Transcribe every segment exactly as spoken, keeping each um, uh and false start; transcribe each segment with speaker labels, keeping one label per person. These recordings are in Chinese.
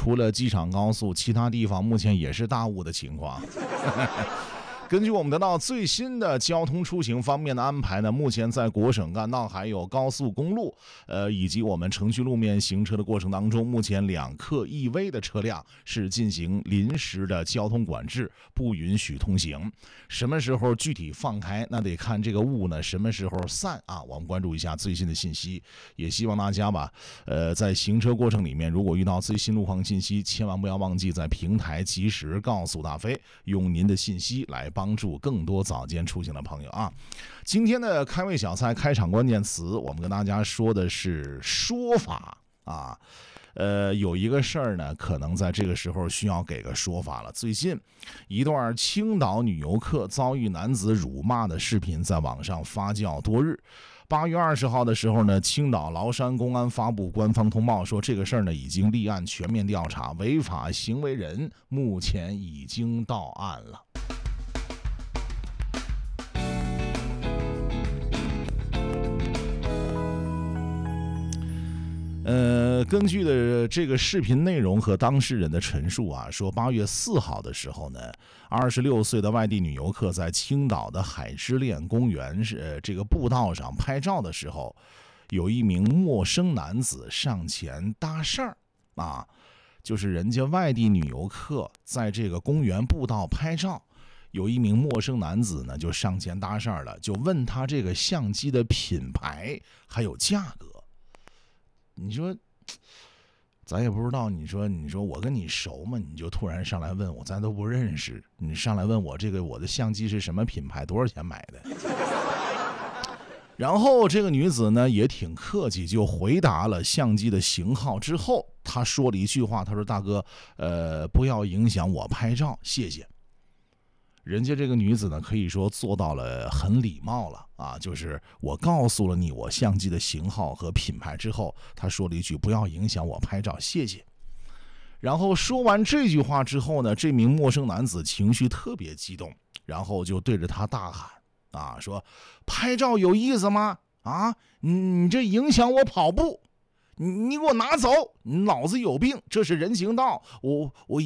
Speaker 1: 除了机场高速，其他地方目前也是大雾的情况。根据我们得到最新的交通出行方面的安排呢，目前在国省干道还有高速公路，呃，以及我们城区路面行车的过程当中，目前两客一 V 的车辆是进行临时的交通管制，不允许通行。什么时候具体放开，那得看这个雾呢什么时候散啊。我们关注一下最新的信息，也希望大家吧，呃，在行车过程里面，如果遇到最新路况信息，千万不要忘记在平台及时告诉大飞，用您的信息来帮助更多早间出行的朋友啊。今天的开胃小菜开场关键词，我们跟大家说的是说法啊。呃，有一个事儿呢，可能在这个时候需要给个说法了。最近一段青岛女游客遭遇男子辱骂的视频在网上发酵多日。八月二十号的时候呢，青岛崂山公安发布官方通报说，这个事儿呢已经立案全面调查，违法行为人目前已经到案了。呃，根据的这个视频内容和当事人的陈述啊，说八月四号的时候呢，二十六岁的外地女游客在青岛的海之恋公园呃这个步道上拍照的时候，有一名陌生男子上前搭讪儿啊，就是人家外地女游客在这个公园步道拍照，有一名陌生男子呢就上前搭讪了，就问他这个相机的品牌还有价格。你说咱也不知道，你说你说我跟你熟吗？你就突然上来问我，咱都不认识，你上来问我这个我的相机是什么品牌，多少钱买的？然后这个女子呢也挺客气，就回答了相机的型号之后，她说了一句话，她说大哥，呃，不要影响我拍照，谢谢。人家这个女子呢，可以说做到了很礼貌了啊，就是我告诉了你我相机的型号和品牌之后，她说了一句不要影响我拍照，谢谢。然后说完这句话之后呢，这名陌生男子情绪特别激动，然后就对着他大喊啊，说拍照有意思吗？啊，你这影响我跑步，你你给我拿走，你脑子有病，这是人行道，我我。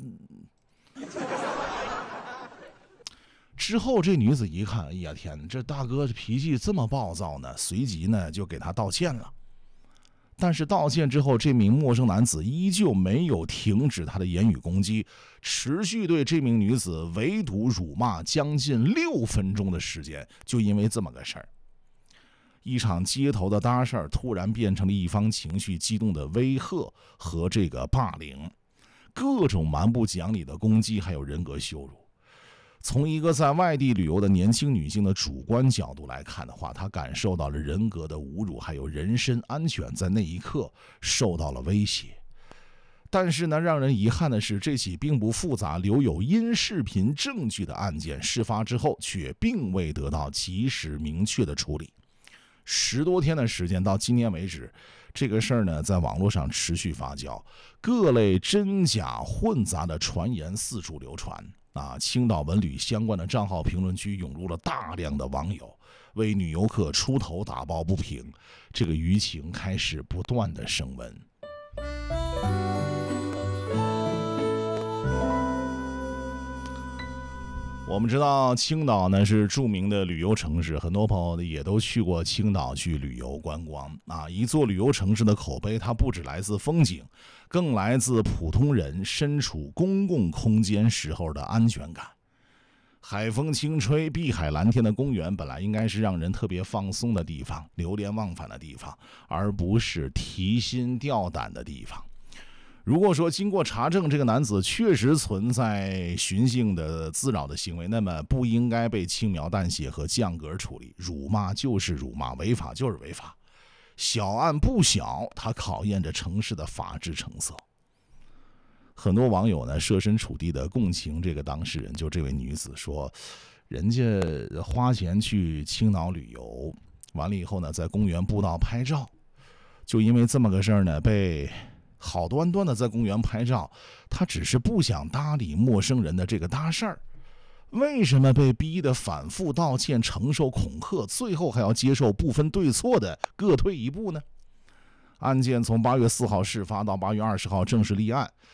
Speaker 1: 之后这女子一看，哎呀天，这大哥脾气这么暴躁呢，随即呢就给他道歉了。但是道歉之后，这名陌生男子依旧没有停止他的言语攻击，持续对这名女子围堵辱骂将近六分钟的时间，就因为这么个事儿。一场街头的搭讪突然变成了一方情绪激动的威吓和这个霸凌，各种蛮不讲理的攻击还有人格羞辱。从一个在外地旅游的年轻女性的主观角度来看的话，她感受到了人格的侮辱，还有人身安全在那一刻受到了威胁。但是呢，让人遗憾的是，这起并不复杂、留有音视频证据的案件，事发之后却并未得到及时明确的处理。十多天的时间，到今天为止，这个事儿呢，在网络上持续发酵，各类真假混杂的传言四处流传。啊，青岛文旅相关的账号评论区涌入了大量的网友，为女游客出头打抱不平，这个舆情开始不断的升温。我们知道青岛呢是著名的旅游城市，很多朋友也都去过青岛去旅游观光啊。一座旅游城市的口碑，它不只来自风景，更来自普通人身处公共空间时候的安全感。海风轻吹，碧海蓝天的公园本来应该是让人特别放松的地方，流连忘返的地方，而不是提心吊胆的地方。如果说经过查证，这个男子确实存在寻衅的滋扰的行为，那么不应该被轻描淡写和降格处理。辱骂就是辱骂，违法就是违法，小案不小，它考验着城市的法治成色。很多网友呢设身处地的共情这个当事人，就这位女子说，人家花钱去青岛旅游，完了以后呢，在公园步道拍照，就因为这么个事儿呢，被好端端的在公园拍照，他只是不想搭理陌生人的这个搭讪儿，为什么被逼得反复道歉、承受恐吓，最后还要接受不分对错的各退一步呢？案件从八月四号事发到八月二十号正式立案，